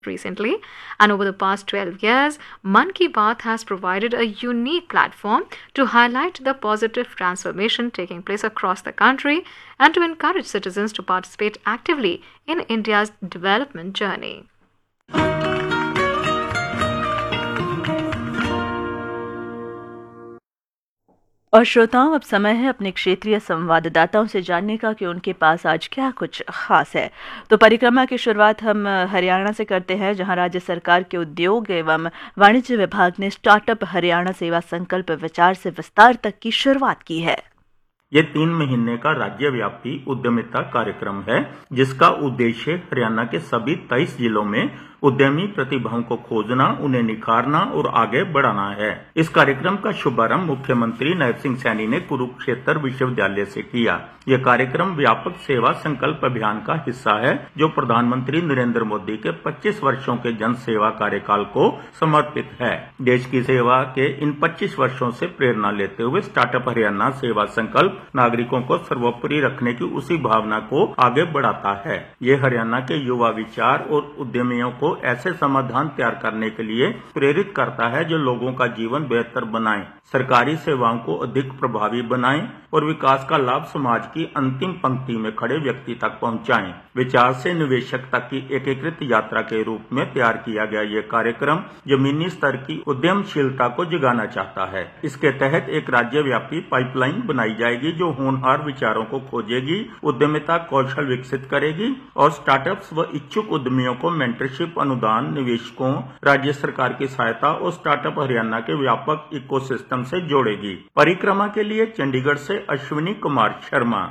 recently, and over the past 12 years, Man Ki Baat has provided a unique platform to highlight the positive transformation taking place across the country and to encourage citizens to participate actively in India's development journey. और श्रोताओं, अब समय है अपने क्षेत्रीय संवाददाताओं से जानने का कि उनके पास आज क्या कुछ खास है। तो परिक्रमा की शुरुआत हम हरियाणा से करते हैं, जहां राज्य सरकार के उद्योग एवं वाणिज्य विभाग ने स्टार्टअप हरियाणा सेवा संकल्प विचार से विस्तार तक की शुरुआत की है। ये 3 महीने का राज्यव्यापी उद्यमिता कार्यक्रम है, जिसका उद्देश्य हरियाणा के सभी 23 जिलों में उद्यमी प्रतिभाओं को खोजना, उन्हें निखारना और आगे बढ़ाना है। इस कार्यक्रम का शुभारंभ मुख्यमंत्री नायब सिंह सैनी ने कुरुक्षेत्र विश्वविद्यालय से किया। यह कार्यक्रम व्यापक सेवा संकल्प अभियान का हिस्सा है, जो प्रधानमंत्री नरेंद्र मोदी के 25 वर्षों के जन सेवा कार्यकाल को समर्पित है। देश की सेवा के इन 25 वर्षों से प्रेरणा लेते हुए स्टार्टअप हरियाणा सेवा संकल्प नागरिकों को सर्वोपरि रखने की उसी भावना को आगे बढ़ाता है। ये हरियाणा के युवा विचार और उद्यमियों को ऐसे समाधान तैयार करने के लिए प्रेरित करता है जो लोगों का जीवन बेहतर बनाएं, सरकारी सेवाओं को अधिक प्रभावी बनाएं और विकास का लाभ समाज की अंतिम पंक्ति में खड़े व्यक्ति तक पहुंचाएं। विचार से निवेशक तक की एकीकृत यात्रा के रूप में तैयार किया गया ये कार्यक्रम जमीनी स्तर की उद्यमशीलता को जगाना चाहता है। इसके तहत एक राज्यव्यापी पाइपलाइन बनाई जाएगी जो होनहार विचारों को खोजेगी, उद्यमिता कौशल विकसित करेगी और स्टार्टअप्स व इच्छुक उद्यमियों को मेंटरशिप, अनुदान, निवेशकों, राज्य सरकार की सहायता और स्टार्टअप हरियाणा के व्यापक इकोसिस्टम से जोड़ेगी। परिक्रमा के लिए चंडीगढ़ से Ashwini Kumar Sharma.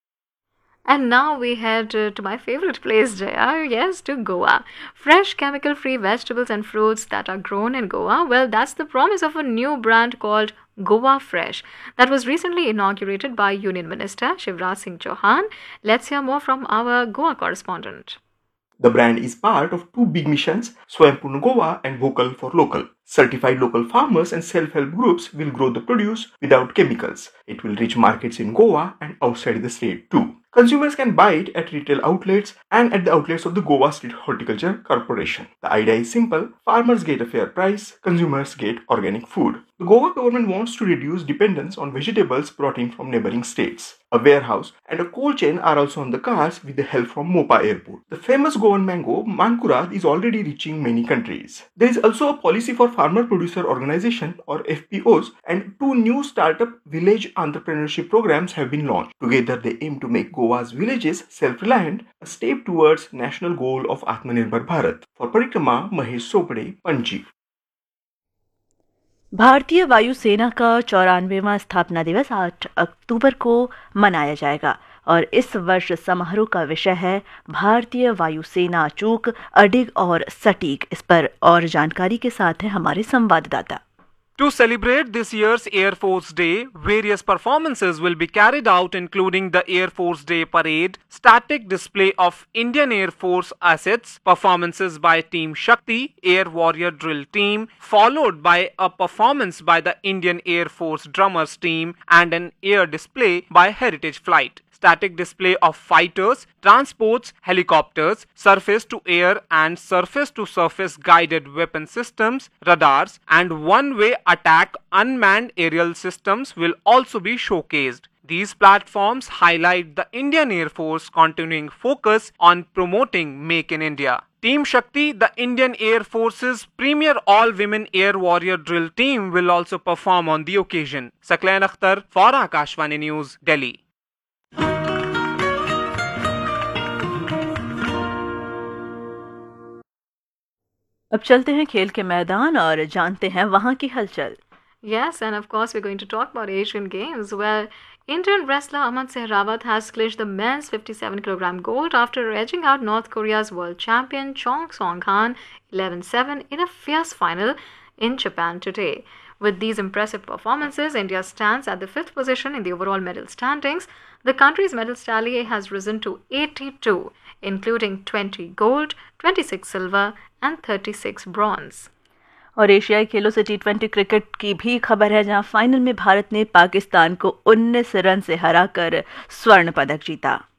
And now we head to my favorite place, Jaya. Yes, to Goa. Fresh, chemical-free vegetables and fruits that are grown in Goa. Well, that's the promise of a new brand called Goa Fresh that was recently inaugurated by Union Minister Shivraj Singh Chauhan. Let's hear more from our Goa correspondent. The brand is part of 2 big missions, Swaympurna Goa and Vocal for Local. Certified local farmers and self-help groups will grow the produce without chemicals. It will reach markets in Goa and outside the state too. Consumers can buy it at retail outlets and at the outlets of the Goa State Horticulture Corporation. The idea is simple. Farmers get a fair price, consumers get organic food. The Goa government wants to reduce dependence on vegetables brought in from neighboring states. A warehouse and a cold chain are also on the cards with the help from Mopa Airport. The famous Goan mango, Mankurat, is already reaching many countries. There is also a policy for Farmer Producer Organization or FPOs, and 2 new startup village entrepreneurship programs have been launched. Together they aim to make Goa's villages self-reliant, a step towards national goal of Atmanirbhar Bharat. For Parikrama, Mahesh Sopade, Panji. भारतीय वायुसेना का 94वां स्थापना दिवस 8 अक्टूबर को मनाया जाएगा और इस वर्ष समारोह का विषय है भारतीय वायुसेना अचूक, अडिग और सटीक। इस पर और जानकारी के साथ है हमारे संवाददाता। To celebrate this year's Air Force Day, various performances will be carried out, including the Air Force Day Parade, static display of Indian Air Force assets, performances by Team Shakti, Air Warrior Drill Team, followed by a performance by the Indian Air Force Drummers Team and an air display by Heritage Flight. Static display of fighters, transports, helicopters, surface-to-air and surface-to-surface guided weapon systems, radars, and one-way attack unmanned aerial systems will also be showcased. These platforms highlight the Indian Air Force continuing focus on promoting Make in India. Team Shakti, the Indian Air Force's premier all-women air warrior drill team, will also perform on the occasion. Saqlain Akhtar for Akashvani News, Delhi. अब चलते हैं खेल के मैदान और जानते हैं वहां की हलचल। Yes, and of course we're going to talk about Asian Games, where Indian wrestler Aman Sehrawat has clinched the men's 57kg gold after edging out North Korea's world champion Chong Song-han 11-7 in a fierce final in Japan today. With these impressive performances, India stands at the 5th position in the overall medal standings. The country's medal tally has risen to 82, including 20 gold, 26 silver and 36 bronze. और एशियाई खेलों से T20 cricket की भी खबर है, जहां final में भारत ने पाकिस्तान को 19 रन से हराकर स्वर्ण पदक जीता।